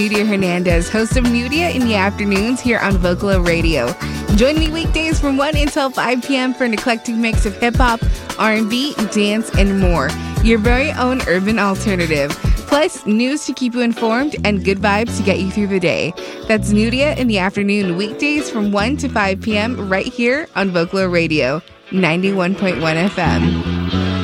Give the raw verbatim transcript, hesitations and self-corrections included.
Nudia Hernandez, host of Nudia in the Afternoons here on Vocalo Radio. Join me weekdays from one until five p.m. for an eclectic mix of hip-hop, R and B, dance, and more. Your very own urban alternative. Plus, news to keep you informed and good vibes to get you through the day. That's Nudia in the Afternoon, weekdays from one to five p.m. right here on Vocalo Radio, ninety-one point one F M.